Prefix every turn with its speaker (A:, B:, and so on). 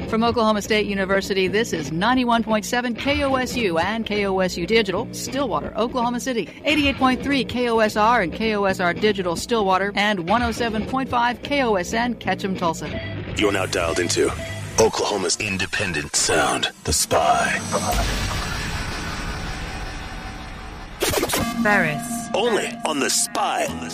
A: From Oklahoma State University, this is 91.7 KOSU and KOSU Digital, Stillwater, Oklahoma City, 88.3 KOSR and KOSR Digital, Stillwater, and 107.5 KOSN, Ketchum, Tulsa.
B: You're now dialed into Oklahoma's independent sound, The Spy.
C: Ferris.
B: Only on The Spy.